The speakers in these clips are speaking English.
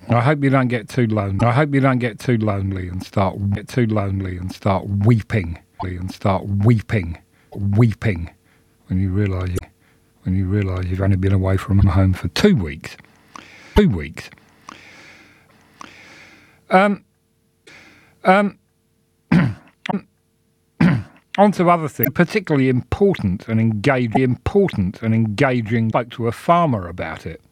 I hope you don't get too lonely. I hope you don't get too lonely and start weeping when you realise you've only been away from home for 2 weeks. 2 weeks. On to other things, particularly important and engaging. Spoke to a farmer about it.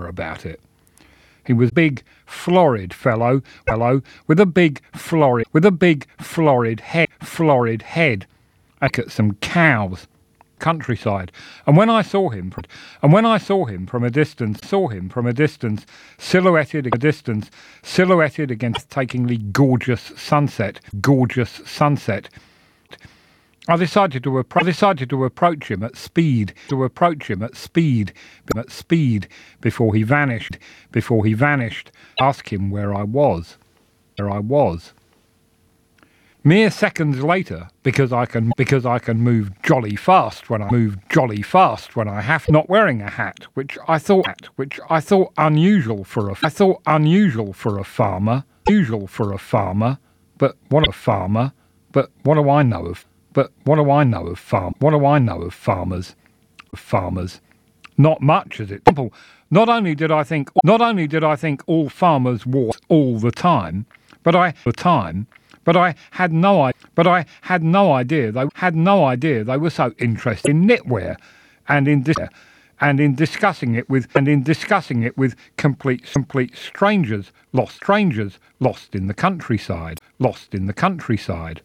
He was a big, florid fellow with a big, florid head. Look at some cows, countryside. And when I saw him from a distance, silhouetted against takingly gorgeous sunset. I decided to approach him at speed, before he vanished. Ask him where I was. Mere seconds later, because I can move jolly fast when I have, not wearing a hat, which I thought unusual for a farmer. But what do I know of? Farmers? Not much, as it simple. Not only did I think all farmers walked all the time, but I had no idea they were so interested in knitwear and in discussing it with complete strangers lost in the countryside.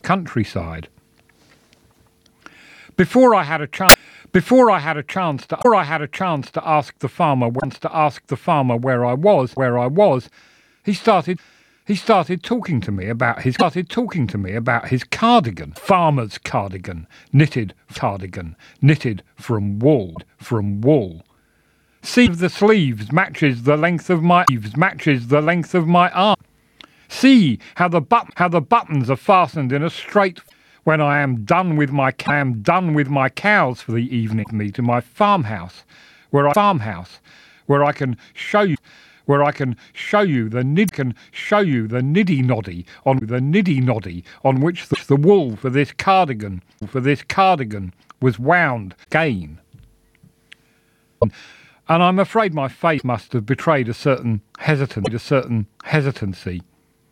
Before I had a chance to ask the farmer where I was, he started talking to me about his cardigan, farmer's cardigan, knitted from wool. See if the sleeves matches the length of my arm. See how the buttons are fastened in a straight. When I am done with my cows for the evening, me to my farmhouse, where I can show you the niddy noddy on which the wool for this cardigan was wound again. And I'm afraid my face must have betrayed a certain hesitancy.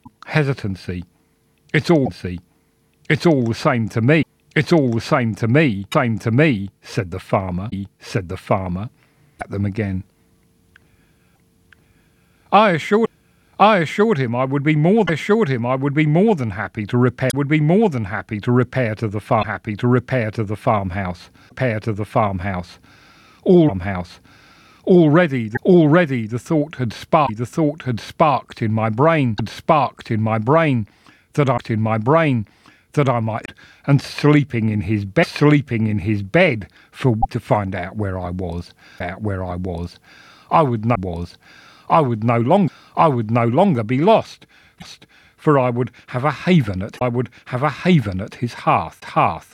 It's all the same to me. Said the farmer. At them again. I assured him I would be more than happy to repair to the farmhouse. Already the thought had sparked in my brain that I might, and sleeping in his bed to find out where I was. I would no longer be lost, for I would have a haven at his hearth.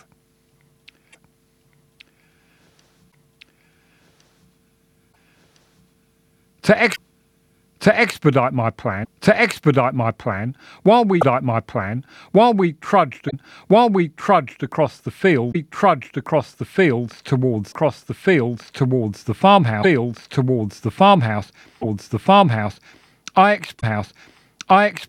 To expedite my plan, while we trudged across the fields towards the farmhouse, I